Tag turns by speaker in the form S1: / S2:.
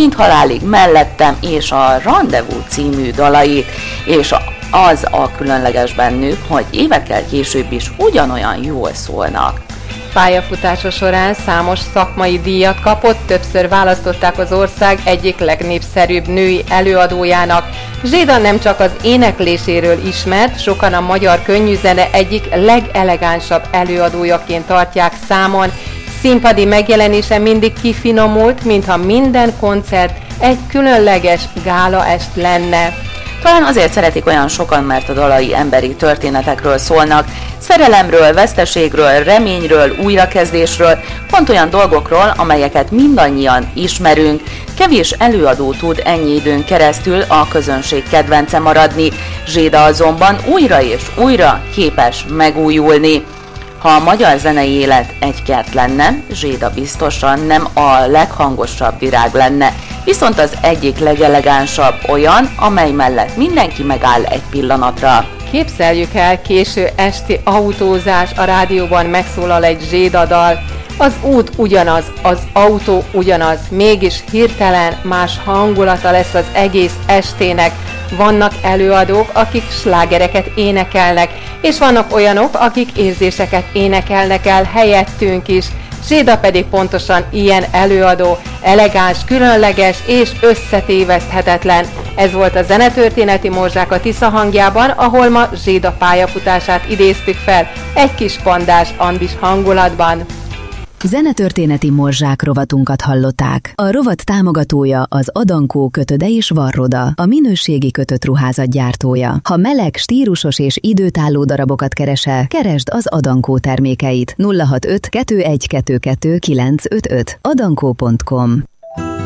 S1: Mint halálig mellettem és a Rendezvous című dalait, és az a különleges bennük, hogy évekkel később is ugyanolyan jól szólnak.
S2: Pályafutása során számos szakmai díjat kapott, többször választották az ország egyik legnépszerűbb női előadójának. Zséda nem csak az énekléséről ismert, sokan a magyar könnyűzene egyik legelegánsabb előadójaként tartják számon. Színpadi megjelenése mindig kifinomult, mintha minden koncert egy különleges gálaest lenne.
S1: Talán azért szeretik olyan sokan, mert a dalai emberi történetekről szólnak, szerelemről, veszteségről, reményről, újrakezdésről, pont olyan dolgokról, amelyeket mindannyian ismerünk. Kevés előadó tud ennyi időn keresztül a közönség kedvence maradni, Zséda azonban újra és újra képes megújulni. Ha a magyar zenei élet egy kert lenne, Zséda biztosan nem a leghangosabb virág lenne, viszont az egyik legelegánsabb, olyan, amely mellett mindenki megáll egy pillanatra.
S2: Képzeljük el, késő esti autózás, a rádióban megszólal egy Zséda dal. Az út ugyanaz, az autó ugyanaz, mégis hirtelen más hangulata lesz az egész estének. Vannak előadók, akik slágereket énekelnek, és vannak olyanok, akik érzéseket énekelnek el helyettünk is. Zséda pedig pontosan ilyen előadó, elegáns, különleges és összetéveszthetetlen. Ez volt a Zenetörténeti Morzsák a Tisza hangjában, ahol ma Zséda pályafutását idéztük fel, egy kis pandás andis hangulatban.
S3: Zenetörténeti morzsák rovatunkat hallották. A rovat támogatója az Adankó kötöde és Varroda, a minőségi kötött ruházat gyártója. Ha meleg, stílusos és időtálló darabokat keresel, keresd az Adankó termékeit. 065 2122 955 adankó.com.